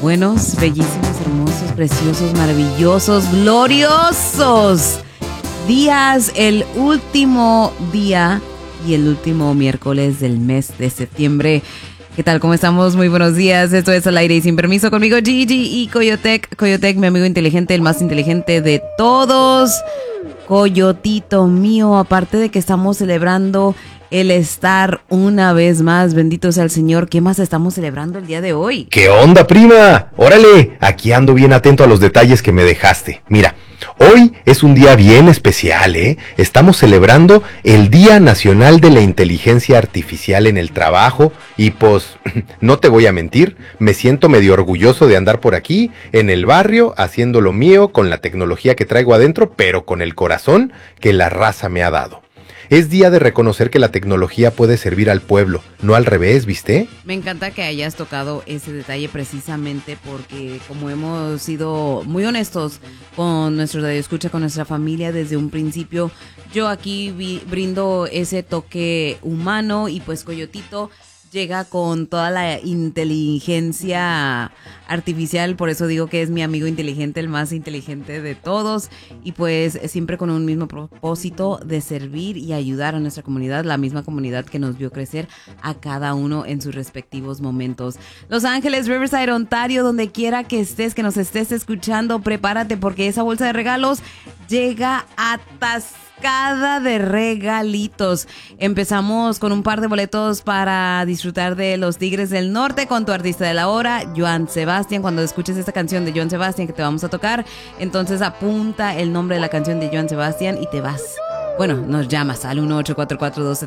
Buenos, bellísimos, hermosos, preciosos, maravillosos, gloriosos días, el último día y el último miércoles del mes de septiembre. ¿Qué tal? ¿Cómo estamos? Muy buenos días. Esto es Al Aire y Sin Permiso conmigo, Gigi y Coyotec. Coyotec, mi amigo inteligente, el más inteligente de todos. Coyotito mío, aparte de que estamos celebrando el estar una vez más, bendito sea el Señor. ¿Qué más estamos celebrando el día de hoy? ¿Qué onda, prima? Órale, aquí ando bien atento a los detalles que me dejaste. Mira, hoy es un día bien especial, ¿eh? Estamos celebrando el Día Nacional de la Inteligencia Artificial en el Trabajo y pues, no te voy a mentir, me siento medio orgulloso de andar por aquí, en el barrio, haciendo lo mío con la tecnología que traigo adentro, pero con el corazón que la raza me ha dado. Es día de reconocer que la tecnología puede servir al pueblo, no al revés, ¿viste? Me encanta que hayas tocado ese detalle precisamente porque como hemos sido muy honestos con nuestro radioescucha, con nuestra familia desde un principio, yo aquí brindo ese toque humano y pues Coyotito llega con toda la inteligencia artificial, por eso digo que es mi amigo inteligente, el más inteligente de todos, y pues siempre con un mismo propósito de servir y ayudar a nuestra comunidad, la misma comunidad que nos vio crecer a cada uno en sus respectivos momentos. Los Ángeles, Riverside, Ontario, donde quiera que estés, que nos estés escuchando, prepárate porque esa bolsa de regalos llega atascada de regalitos. Empezamos con un par de boletos para disfrutar de los Tigres del Norte con tu artista de la hora, Joan Sebastián. Cuando escuches esta canción de Joan Sebastián que te vamos a tocar, entonces apunta el nombre de la canción de Joan Sebastián y te vas. Bueno, nos llamas al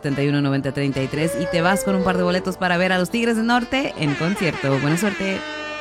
1-844-271-9033 y te vas con un par de boletos para ver a los Tigres del Norte en concierto. Buena suerte.